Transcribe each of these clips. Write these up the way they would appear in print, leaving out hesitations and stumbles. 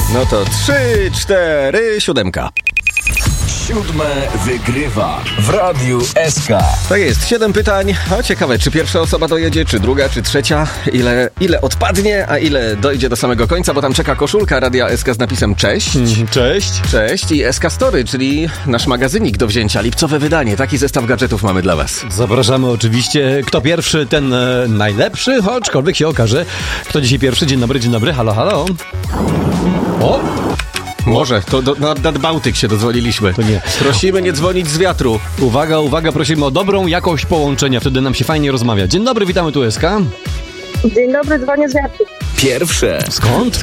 No to 3, 4, 7. 7 wygrywa w Radiu SK. Tak jest, 7 pytań. A ciekawe, czy pierwsza osoba dojedzie, czy druga, czy trzecia? Ile odpadnie, a ile dojdzie do samego końca, bo tam czeka koszulka Radia SK z napisem cześć. Cześć. Cześć i SK Story, czyli nasz magazynik do wzięcia, lipcowe wydanie. Taki zestaw gadżetów mamy dla was. Zapraszamy oczywiście. Kto pierwszy, ten najlepszy, aczkolwiek się okaże. Kto dzisiaj pierwszy? Dzień dobry, halo, halo. O! Może, to nad Bałtyk się dozwoliliśmy. To nie. Prosimy nie dzwonić z wiatru. Uwaga, prosimy o dobrą jakość połączenia, wtedy nam się fajnie rozmawia. Dzień dobry, witamy tu SK. Dzień dobry, dzwonię z wiatru. Pierwsze. Skąd?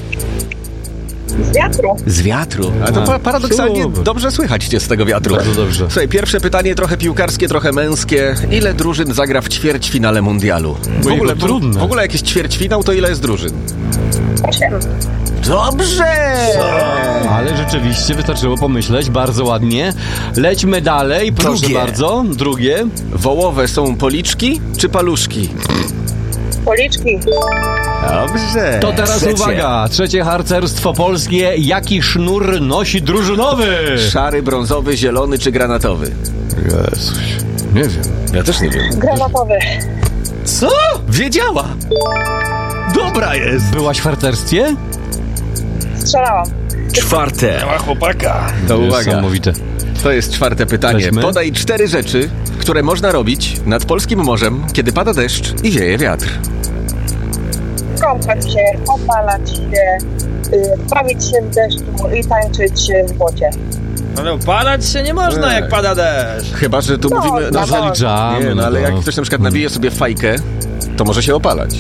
Z wiatru? Z wiatru. A to paradoksalnie super. dobrze słychać cię z tego wiatru. Bardzo dobrze. Słuchaj, pierwsze pytanie trochę piłkarskie, trochę męskie. Ile drużyn zagra w ćwierćfinale mundialu? Trudne. W ogóle jakiś ćwierćfinał, to ile jest drużyn? 8. Dobrze! Ale rzeczywiście wystarczyło pomyśleć, bardzo ładnie. Lećmy dalej, proszę Drugie. bardzo. Drugie. Wołowe są policzki czy paluszki? Policzki. Dobrze. To teraz Trzecie. uwaga, trzecie harcerstwo polskie. Jaki sznur nosi drużynowy? Szary, brązowy, zielony czy granatowy? Jezuś, nie wiem. Ja też nie wiem. Granatowy. Co? Wiedziała! Dobra jest! Byłaś w harcerstwie? Strzelałam. Czwarte. To uwaga, Niesamowite. to jest czwarte pytanie. Weźmy. Podaj 4 rzeczy, które można robić nad polskim morzem, kiedy pada deszcz i wieje wiatr. Kąpać się, opalać się, bawić się w deszczu i tańczyć w wodzie. Ale opalać się nie można, jak pada deszcz. Chyba, że tu No, mówimy... no, Zaliczamy. Nie, no ale to. jak ktoś na przykład nawije sobie fajkę, to może się opalać.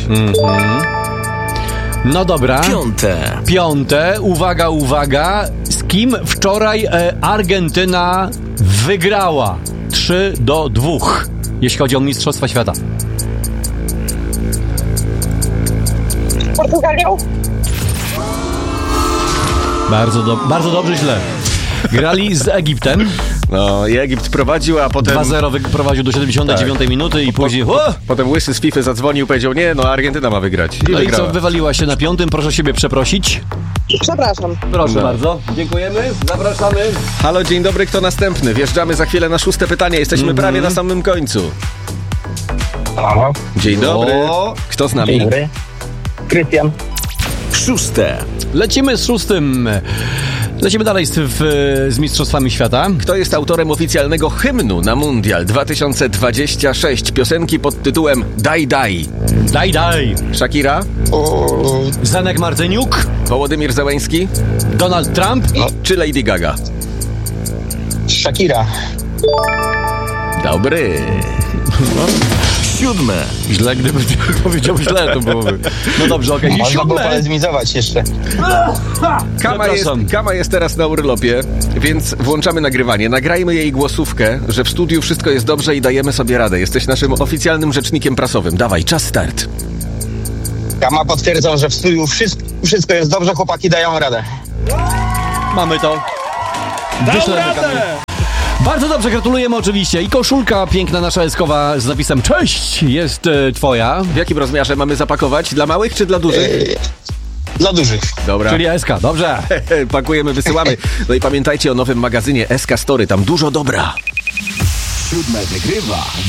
No dobra. Piąte. Piąte, uwaga. Z kim wczoraj Argentyna wygrała? 3-2, jeśli chodzi o Mistrzostwa Świata. Portugalią? Bardzo dobrze, źle. Grali z Egiptem. No i Egipt prowadził, a potem... 2-0 wyprowadził do 79 minuty i później... Potem Łysy z FIFA zadzwonił, powiedział, nie, no Argentyna ma wygrać. No i co, wygrała. wywaliła się na piątym, proszę siebie przeprosić. Przepraszam. Proszę No. bardzo, dziękujemy, zapraszamy. Halo, dzień dobry, kto następny? Wjeżdżamy za chwilę na 6. pytanie, jesteśmy prawie na samym końcu. Halo, Dzień dobry. O. Kto z dzień nami? dobry. Krystian. Szóste. Lecimy z 6. Lecimy dalej z Mistrzostwami Świata. Kto jest autorem oficjalnego hymnu na Mundial 2026? Piosenki pod tytułem Daj Daj. Daj. Shakira? Zenek Martyniuk, Wołodymir Zełenski? Donald Trump. Czy Lady Gaga? Shakira. Dobry. Siódme. Źle, gdyby powiedział źle, to byłoby. No dobrze, okej. I Można było 7. polemizować jeszcze. Kama jest teraz na urlopie, więc włączamy nagrywanie. Nagrajmy jej głosówkę, że w studiu wszystko jest dobrze i dajemy sobie radę. Jesteś naszym oficjalnym rzecznikiem prasowym. Dawaj, czas start. Kama potwierdzą, że w studiu wszystko jest dobrze, chłopaki dają radę. Mamy to. Dał Wyślemy radę! Kamil. Bardzo dobrze, gratulujemy oczywiście. I koszulka piękna nasza eskowa z napisem cześć jest twoja. W jakim rozmiarze mamy zapakować? Dla małych czy dla dużych? Dla dużych. Dobra. Czyli SK, dobrze. Pakujemy, wysyłamy. No i pamiętajcie o nowym magazynie SK Story, tam dużo dobra. 7 wygrywa